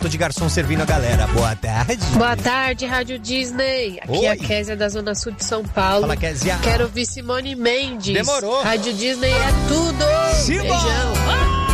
Tô de garçom servindo a galera. Boa tarde. Boa tarde, Rádio Disney. Aqui Oi. é a Kézia da Zona Sul de São Paulo. Fala, Kézia. Quero ouvir Simone Mendes. Demorou. Rádio Disney é tudo. Simone. Beijão.